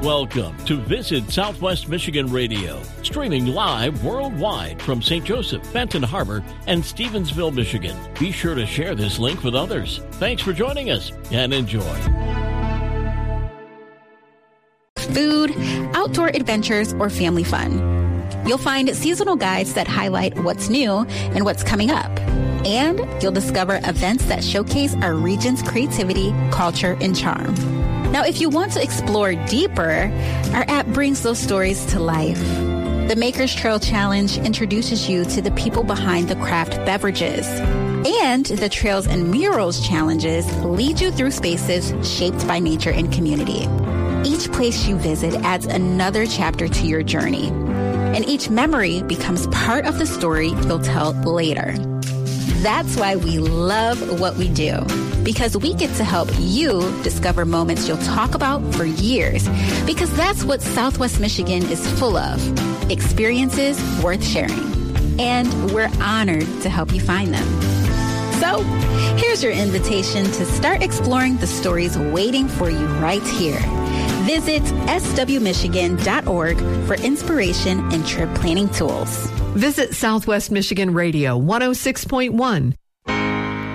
Welcome to Visit Southwest Michigan Radio, streaming live worldwide from St. Joseph, Benton Harbor, and Stevensville, Michigan. Be sure to share this link with others. Thanks for joining us and enjoy. Food, outdoor adventures, or family fun. You'll find seasonal guides that highlight what's new and what's coming up. And you'll discover events that showcase our region's creativity, culture, and charm. Now, if you want to explore deeper, our app brings those stories to life. The Maker's Trail Challenge introduces you to the people behind the craft beverages. And the Trails and Murals Challenges lead you through spaces shaped by nature and community. Each place you visit adds another chapter to your journey. And each memory becomes part of the story you'll tell later. That's why we love what we do, because we get to help you discover moments you'll talk about for years, because that's what Southwest Michigan is full of, experiences worth sharing. And we're honored to help you find them. So here's your invitation to start exploring the stories waiting for you right here. Visit swmichigan.org for inspiration and trip planning tools. Visit Southwest Michigan Radio 106.1